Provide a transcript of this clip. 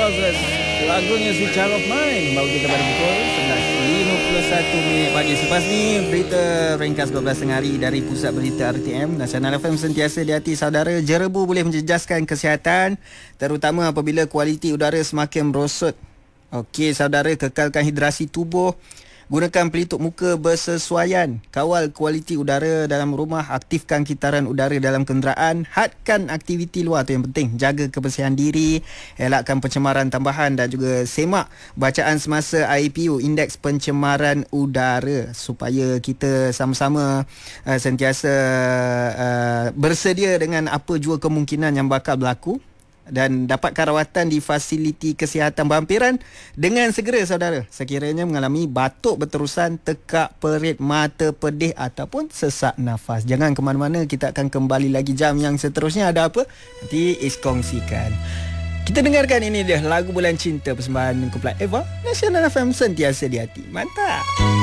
Houses, lagunya Switch of Mine. Baru kita pada pukul 11.51 pagi. Selepas ni berita ringkas 12 hari dari Pusat Berita RTM. Nasional FM sentiasa di hati saudara. Jerebu boleh menjejaskan kesihatan, terutama apabila kualiti udara semakin merosot. Okey saudara, kekalkan hidrasi tubuh. Gunakan pelitup muka bersesuaian. Kawal kualiti udara dalam rumah. Aktifkan kitaran udara dalam kenderaan. Hadkan aktiviti luar, tu yang penting. Jaga kebersihan diri. Elakkan pencemaran tambahan dan juga semak bacaan semasa IPU, Indeks Pencemaran Udara, supaya kita sama-sama sentiasa bersedia dengan apa jua kemungkinan yang bakal berlaku dan dapatkan rawatan di fasiliti kesihatan berhampiran dengan segera saudara, sekiranya mengalami batuk berterusan, tekak perit, mata pedih ataupun sesak nafas. Jangan ke mana-mana, kita akan kembali lagi jam yang seterusnya. Ada apa? Nanti kongsikan. Kita dengarkan ini dia, lagu Bulan Cinta persembahan kumpulan Eva, Nasional FM sentiasa di hati. Mantap.